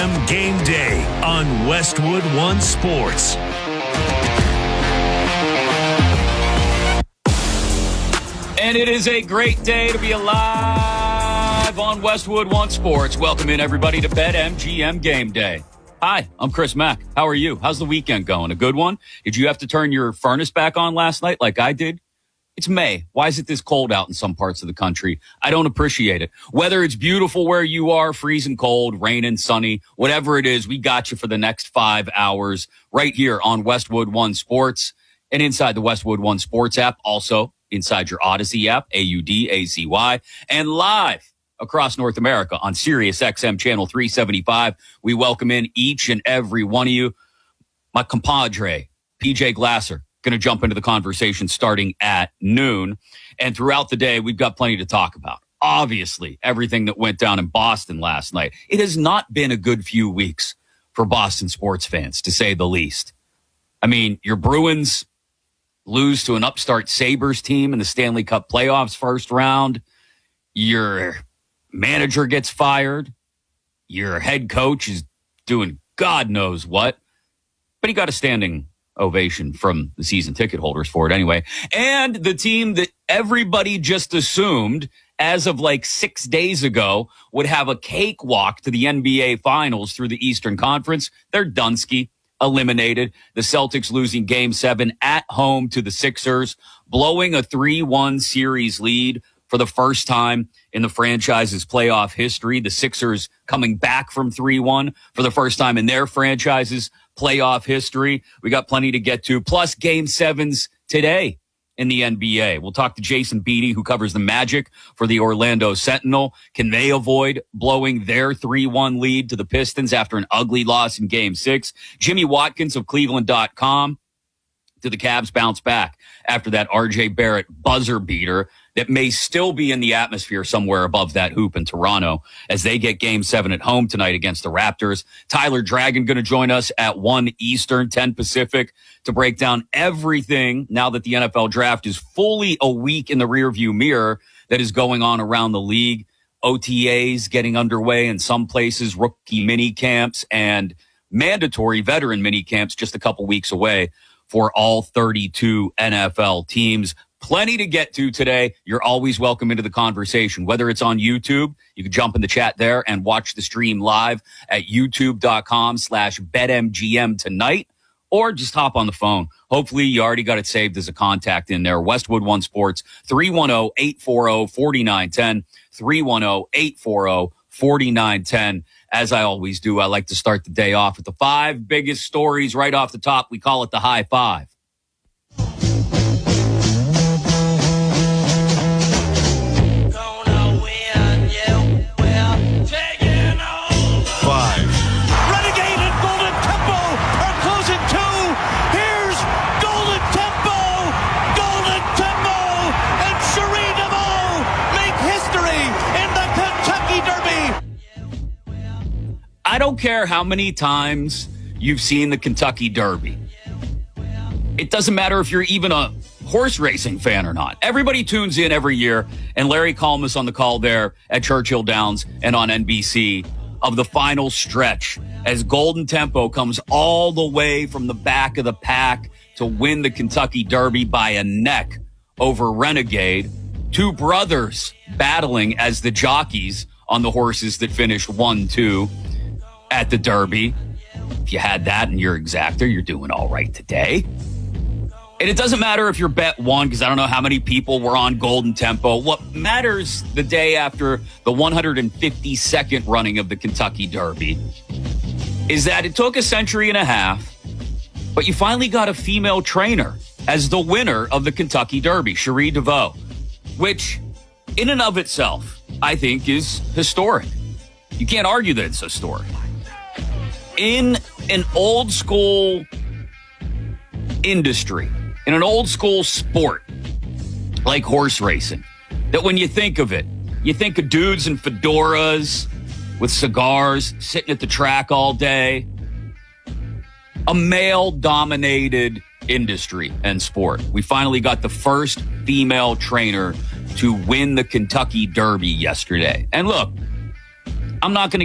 Game day on Westwood One Sports. And it is a great day to be alive on Westwood One Sports. Welcome in, everybody, to BetMGM Game Day. Hi, I'm Chris Mack. How are you? How's the weekend going? A good one? Did you have to turn your furnace back on last night like I did? It's May. Why is it this cold out in some parts of the country? I don't appreciate it. Whether it's beautiful where you are, freezing cold, raining, sunny, whatever it is, we got you for the next 5 hours right here on Westwood One Sports and inside the Westwood One Sports app, also inside your Odyssey app, AUDACY, and live across North America on Sirius XM Channel 375. We welcome in each and every one of you. My compadre, PJ Glasser, going to jump into the conversation starting at noon. And throughout the day, we've got plenty to talk about. Obviously, everything that went down in Boston last night. It has not been a good few weeks for Boston sports fans, to say the least. I mean, your Bruins lose to an upstart Sabres team in the Stanley Cup playoffs first round. Your manager gets fired. Your head coach is doing God knows what. But he got a standing ovation from the season ticket holders for it anyway. And the team that everybody just assumed as of like 6 days ago would have a cakewalk to the NBA Finals through the Eastern Conference, they're Dunsky, eliminated. The Celtics losing Game 7 at home to the Sixers, blowing a 3-1 series lead for the first time in the franchise's playoff history. The Sixers coming back from 3-1 for the first time in their franchise's playoff history. We got plenty to get to, plus Game 7s today in the NBA. We'll talk to Jason Beatty, who covers the Magic for the Orlando Sentinel. Can they avoid blowing their 3-1 lead to the Pistons after an ugly loss in Game 6? Jimmy Watkins of Cleveland.com. Do the Cavs bounce back after that R.J. Barrett buzzer beater that may still be in the atmosphere somewhere above that hoop in Toronto as they get Game 7 at home tonight against the Raptors? Tyler Dragon going to join us at 1 Eastern, 10 Pacific to break down everything now that the NFL draft is fully a week in the rearview mirror that is going on around the league. OTAs getting underway in some places, rookie mini camps and mandatory veteran mini camps just a couple weeks away for all 32 NFL teams. Plenty to get to today. You're always welcome into the conversation, whether it's on YouTube. You can jump in the chat there and watch the stream live at youtube.com/BetMGM tonight, or just hop on the phone. Hopefully you already got it saved as a contact in there. Westwood One Sports, 310-840-4910, 310-840-4910. As I always do, I like to start the day off with the 5 biggest stories right off the top. We call it the High Five. I don't care how many times you've seen the Kentucky Derby. It doesn't matter if you're even a horse racing fan or not. Everybody tunes in every year, and Larry Kalmus on the call there at Churchill Downs and on NBC of the final stretch as Golden Tempo comes all the way from the back of the pack to win the Kentucky Derby by a neck over Renegade. 2 brothers battling as the jockeys on the horses that finished 1-2. At the Derby. If you had that and you're exactor, you're doing all right today. And it doesn't matter if your bet won, because I don't know how many people were on Golden Tempo. What matters the day after the 152nd running of the Kentucky Derby is that it took a century and a half, but you finally got a female trainer as the winner of the Kentucky Derby, Cherie DeVoe, which in and of itself, I think is historic. You can't argue that it's historic. In an old school industry, in an old school sport like horse racing, that when you think of it, you think of dudes in fedoras with cigars sitting at the track all day. A male-dominated industry and sport. We finally got the first female trainer to win the Kentucky Derby yesterday. And look, I'm not going to